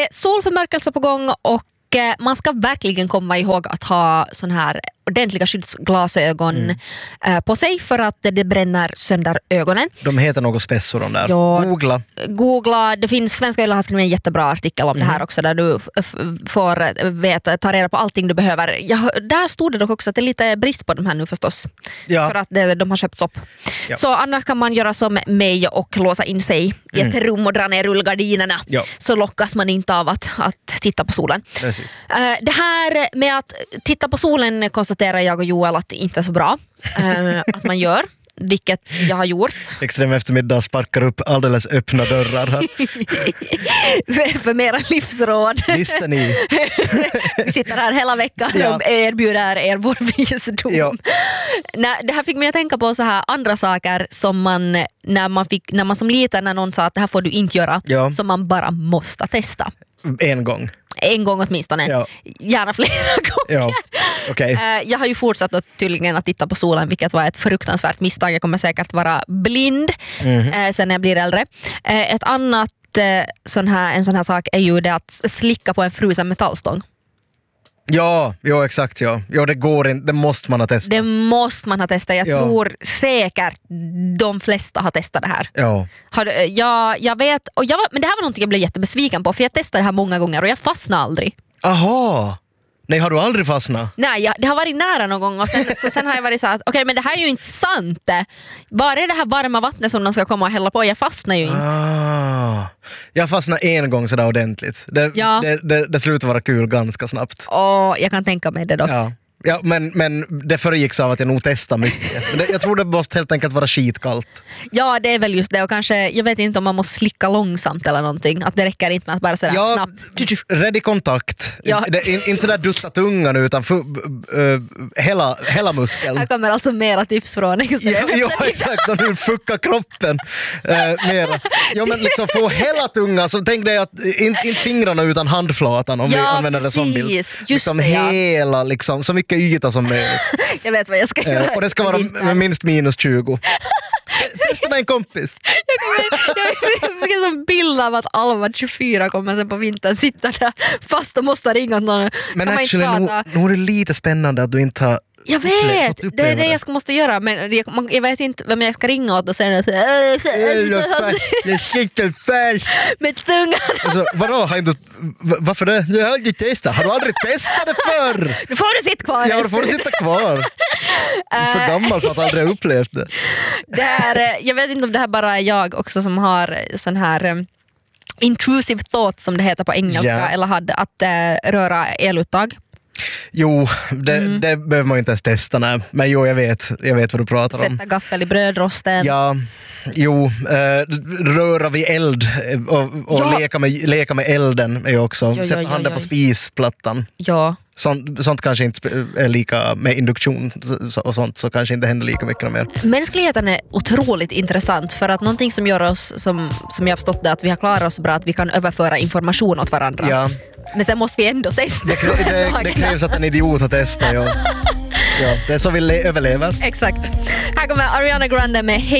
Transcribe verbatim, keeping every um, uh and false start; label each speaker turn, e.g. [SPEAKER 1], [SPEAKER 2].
[SPEAKER 1] är solförmörkelse på gång och man ska verkligen komma ihåg att ha sån här ordentliga skyddsglasögon mm. på sig för att det bränner sönder ögonen.
[SPEAKER 2] De heter något spessor de där.
[SPEAKER 1] Ja,
[SPEAKER 2] Googla.
[SPEAKER 1] Googla. Det finns, Svenska Yle har skrivit en jättebra artikel om mm. det här också där du f- får veta, ta reda på allting du behöver. Ja, där stod det dock också att det är lite brist på de här nu förstås.
[SPEAKER 2] Ja.
[SPEAKER 1] För att det, de har köpts upp. Ja. Så annars kan man göra som mig och låsa in sig i ett mm. rum och dra ner rullgardinerna. Ja. Så lockas man inte av att, att titta på solen.
[SPEAKER 2] Precis.
[SPEAKER 1] Det här med att titta på solen konstaterar jag och Joel att det inte är så bra att man gör, vilket jag har gjort.
[SPEAKER 2] Extrem eftermiddag sparkar upp alldeles öppna dörrar här.
[SPEAKER 1] för, för mera livsråd.
[SPEAKER 2] Visste ni?
[SPEAKER 1] Vi sitter här hela veckan ja. och erbjuder er vår visdom. Ja. Nej, det här fick mig att tänka på så här andra saker som man när man, fick, när man som liten när någon sa att det här får du inte göra, ja. som man bara måste testa.
[SPEAKER 2] En gång.
[SPEAKER 1] En gång åtminstone. Ja. Gärna flera gånger. Ja.
[SPEAKER 2] Okay.
[SPEAKER 1] Jag har ju fortsatt att, tydligen att titta på solen, vilket var ett fruktansvärt misstag. Jag kommer säkert vara blind mm. sen när jag blir äldre. Ett annat sån här, en sån här sak är ju det att slicka på en frusen metallstång.
[SPEAKER 2] Ja, ja exakt ja. Ja, det går inte, det måste man ha testat.
[SPEAKER 1] Det måste man ha testat. Jag ja. tror säkert de flesta har testat det här.
[SPEAKER 2] Ja.
[SPEAKER 1] Har, jag, jag vet, och jag, men det här var någonting jag blev jättebesviken på, för jag testade det här många gånger och jag fastnade aldrig.
[SPEAKER 2] Aha. Nej, har du aldrig fastnat?
[SPEAKER 1] Nej, jag, det har varit nära någon gång och sen, så sen har jag varit så att okej, okay, men det här är ju inte sant. Bara är det här varma vattnet som de ska komma och hälla på, jag fastnar ju inte.
[SPEAKER 2] Ah, jag fastnade en gång sådär ordentligt. Det,
[SPEAKER 1] ja.
[SPEAKER 2] det, det, det slutar vara kul ganska snabbt.
[SPEAKER 1] Åh, jag kan tänka mig det dock.
[SPEAKER 2] Ja. Ja, men, men det föregicks av att jag nog testar mycket. Men det, jag tror det måste helt enkelt vara skitkallt.
[SPEAKER 1] Ja, det är väl just det. Och kanske, jag vet inte om man måste slicka långsamt eller någonting. Att det räcker inte med att bara sådär
[SPEAKER 2] ja,
[SPEAKER 1] snabbt.
[SPEAKER 2] Rädd i kontakt. Ja. Det, in, inte sådär dutta tungan utan för, uh, hela, hela muskeln.
[SPEAKER 1] Här kommer alltså mera tips från extremt.
[SPEAKER 2] Ja, ja exakt. Och nu fuckar kroppen uh, mera. Ja, men liksom få hela tungan. Så tänk dig att inte in fingrarna utan handflatan om ja, vi använder det som bild.
[SPEAKER 1] Just
[SPEAKER 2] liksom
[SPEAKER 1] det, ja.
[SPEAKER 2] Hela, liksom, så mycket yta som möjligt.
[SPEAKER 1] Jag vet vad jag ska göra.
[SPEAKER 2] Och det ska vara minst minus tjugo. Testa med en kompis.
[SPEAKER 1] Jag, jag fick en sån bild av att Alva tjugofyra kommer sen på vintern sitta där fast och måste ringa någon.
[SPEAKER 2] Men actually, nu, nu är det lite spännande att du inte har
[SPEAKER 1] jag vet, det är det jag ska måste göra. Men jag, man, jag vet inte vem jag ska ringa åt och säga att
[SPEAKER 2] jag sitter fast
[SPEAKER 1] med tungan.
[SPEAKER 2] Alltså, vadå? Har inte, varför det? Jag har aldrig testat. Har du aldrig testat det förr?
[SPEAKER 1] Nu får du sitta kvar.
[SPEAKER 2] Ja, du får du sitta kvar. Du är för gammal för att aldrig ha upplevt det.
[SPEAKER 1] Det här, jag vet inte om det här bara är jag också som har sån här intrusive thought som det heter på engelska, yeah. eller hade att äh, röra eluttag.
[SPEAKER 2] Jo, det, mm. det behöver man inte ens testa. Nej. Men jo, jag vet, jag vet vad du pratar
[SPEAKER 1] Sätta
[SPEAKER 2] om.
[SPEAKER 1] Sätta gaffel i brödrosten.
[SPEAKER 2] Ja, jo, äh, röra vid eld och, och ja. leka, med, leka med elden är ju också. Ja, ja, Sätta ja, handen ja. på spisplattan.
[SPEAKER 1] Ja.
[SPEAKER 2] Sånt, sånt kanske inte är lika med induktion och sånt, så kanske inte händer lika mycket mer.
[SPEAKER 1] Mänskligheten är otroligt intressant för att någonting som gör oss, som, som jag har förstått det, att vi har klarat oss bra, att vi kan överföra information åt varandra. Ja. Men sen måste vi ändå testa.
[SPEAKER 2] Det, krä- det, det krävs att en idiot har testat, ja. Ja, det är så vi le- överlever.
[SPEAKER 1] Exakt. Här kommer Ariana Grande med